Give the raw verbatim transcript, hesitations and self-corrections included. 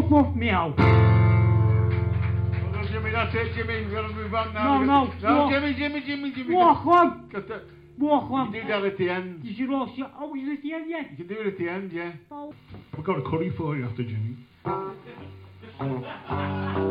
Woof woof meow. Oh, Jimmy, that's it, Jimmy. We've got to move on now. No, no. No, walk. Jimmy, Jimmy, Jimmy, Jimmy. Walk on. Got that. Walk on. You do that at the end. You should also... Oh, is it the end yet? You can do it at the end, yeah. Oh. We've got a curry for you after Jimmy.